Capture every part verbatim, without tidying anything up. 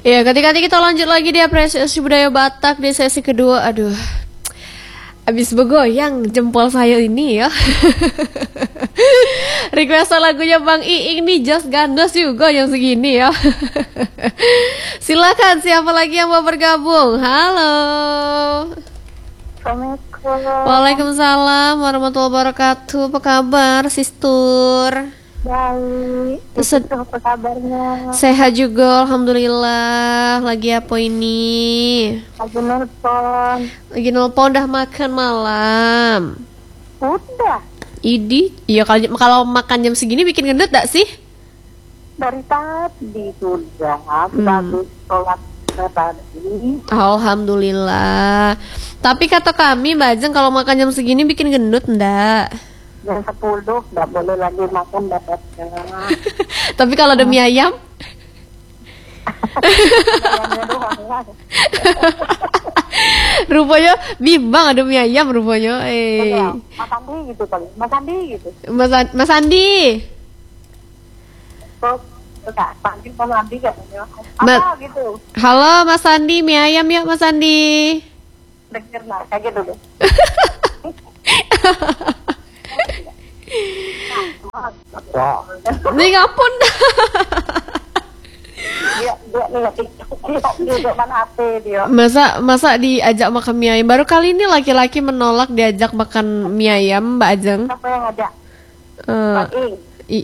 Ya, ketika kita lanjut lagi di apresiasi budaya Batak di sesi kedua. Aduh, abis begoyang jempol saya ini ya. Requestan lagunya Bang Iing nih, Just Gandos juga yang segini ya. Silakan, siapa lagi yang mau bergabung? Halo. Assalamualaikum. Waalaikumsalam warahmatullahi wabarakatuh. Apa kabar, Sistur? Baik. Sed- Itu apa kabarnya? Sehat juga, alhamdulillah. Lagi apa ini? Lagi nelpon. Lagi nelpon, udah makan malam. Udah. Idi, iya kalau kalau makan jam segini bikin gendut gak sih? Dari tadi sudah. Hmm. Habis sholat tadi. Alhamdulillah. Tapi kata kami Mbak Ajeng kalau makan jam segini bikin gendut ndak? Jam sepuluh nggak boleh lagi makan dapatnya. Tapi kalau ada mie ayam? Ayamnya doang lah. Rupanya bimbang ada mie ayam rupanya. Eh. Ya, Mas Andi gitu kali. Mas Andi gitu. Mas, An- Mas Andi. Terus enggak panggil Mas Andi katanya. Ma- Apa gitu? Halo Mas Andi, mie ayam yuk Mas Andi. Dengar nah kayak gitu deh. Nih ngapun. Dia dia nih dia dia dia mana H P dia. Masa masa diajak makan mie ayam? Baru kali ini laki-laki menolak diajak makan mie ayam, Mbak Ajeng. Siapa yang ngajak? Eh, Bang Ing. i-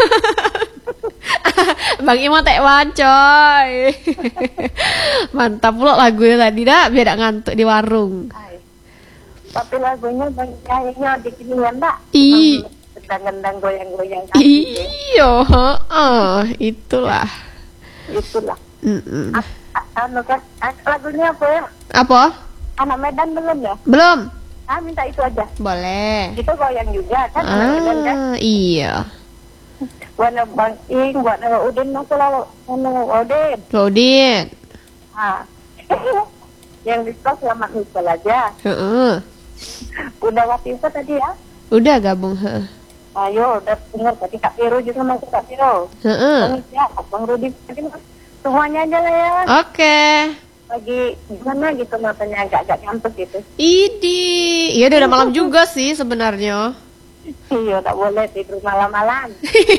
Bang Ima tekwan coy. Mantap pula lagunya tadi dah, biar gak ngantuk di warung. Hai. Tapi lagunya bang kayaknya dikinian enggak? I- Gendang-gendang goyang-goyang kaki. Iyo, heeh, itulah. Itulah. Mm-mm. A- a- Anu kan a- lagunya apa ya? Apa? Anak Medan belum ya? Belum? Ah minta itu aja. Boleh. Itu goyang juga kan anak Medan kan? Ah, iya. Buat Bang Ing, buat Bang Udin aku lalu Anu Udin. Claudine. Ah. Yang di sekolah selamat misal aja. Heeh. Udah waktu itu tadi ya? Udah gabung, heeh. Ayo, udah dengar tadi Kak Piro juga masuk Kak Piro. Heeh. Bang Isya, Bang Rudi, semuanya aja lah ya. Oke. Lagi gimana gitu matanya agak-agak ngantuk gitu. Idi. Iya udah malam juga sih sebenarnya. Iya, tak boleh tidur malam-malam.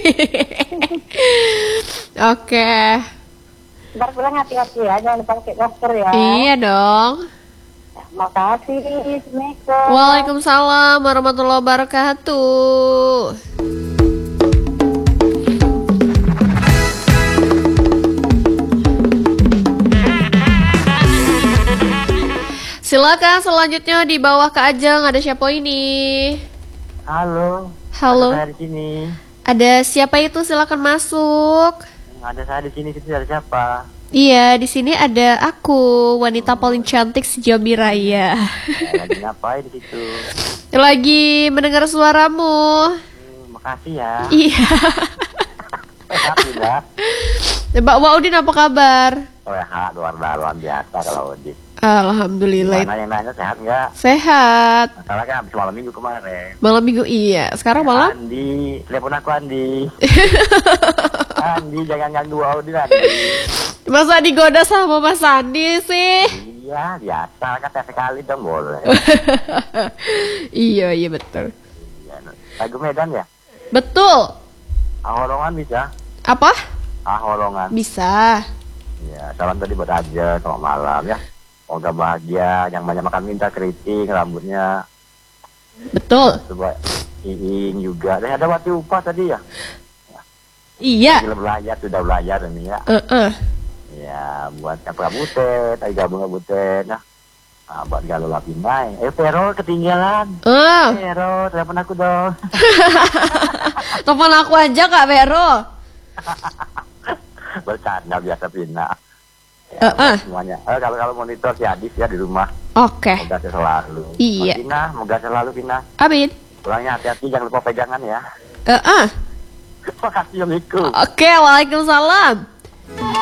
Oke. Ntar pulang hati-hati ya, jangan lupa pakai masker ya. Iya dong. Makasih, Assalamualaikum. Waalaikumsalam warahmatullahi wabarakatuh. Silakan selanjutnya di bawah Kak Ajeng, ada siapa ini? Halo. Halo. Ada saya di sini. Ada siapa itu? Silakan masuk. Ada saya di sini. Situ ada siapa? Iya, di sini ada aku, wanita paling cantik se-Jambi Raya. Eh, lagi ngapain di situ? Lagi mendengar suaramu. Hmm, makasih ya. Iya. Sehat tidak? Mbak Waudin apa kabar? Sehat, luar luar biasa kalau di. Alhamdulillah. Mana yang nanya sehat nggak? Sehat. Masalah kan habis malam minggu kemarin. Malam minggu iya. Sekarang malam? Andi, telepon aku Andi. Andi jangan ganggu Audi Andi. Masa digoda sama Mas Andi sih? Iya biasa kata sekali dong boleh. Iya, iya betul. Iya, lagu Medan ya? Betul. Ahorongan bisa? Apa? Ahorongan. Bisa. Ya, salam tadi buat aja, selamat malam ya. Semoga bahagia, yang banyak makan minta keriting, rambutnya. Betul. Coba Iing juga. Dan ada Wati Upah tadi ya? Iya. Gila belajar, sudah belajar ini ya. Heeh. Ya, buat Kapra Butet, tadi gabung ke Butet. Nah, nah buat Galuh Lapinai. Eh, Vero ketinggalan. Eh, Vero, telepon aku dong. telepon aku aja Kak Vero. Bercanda biasa Pina. Eh, eh. Semuanya. Eh, kalau kalau monitor si Adis ya di rumah. Oke. Moga sehat selalu. Iya. Mas Pina, moga sehat selalu Pina. Amin. Pulangnya hati-hati, jangan lupa pegangan ya. Eh, eh. Makasih, Assalamualaikum. Oke, waalaikumsalam.